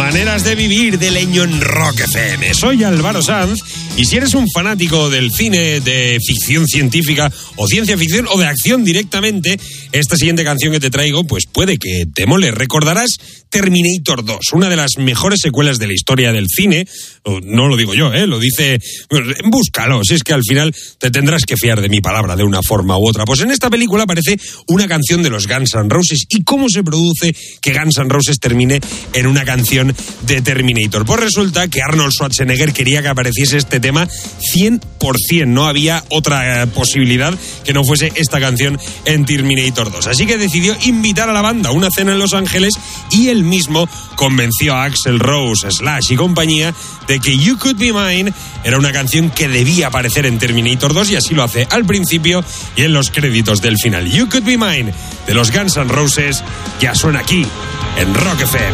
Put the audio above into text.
Maneras de vivir de Leño en Rock FM. Soy Álvaro Sanz y si eres un fanático del cine de ficción científica o ciencia ficción o de acción directamente, esta siguiente canción que te traigo pues puede que te mole. Recordarás Terminator 2, una de las mejores secuelas de la historia del cine. No lo digo yo, lo dice... Búscalo, si es que al final te tendrás que fiar de mi palabra de una forma u otra. Pues en esta película aparece una canción de los Guns N' Roses. ¿Y cómo se produce que Guns N' Roses termine en una canción de Terminator? Pues resulta que Arnold Schwarzenegger quería que apareciese este tema 100%. No había otra posibilidad que no fuese esta canción en Terminator 2. Así que decidió invitar a la banda a una cena en Los Ángeles y él mismo convenció a Axl Rose, Slash y compañía de que You Could Be Mine era una canción que debía aparecer en Terminator 2 y así lo hace al principio y en los créditos del final. You Could Be Mine de los Guns N' Roses ya suena aquí en Rock FM.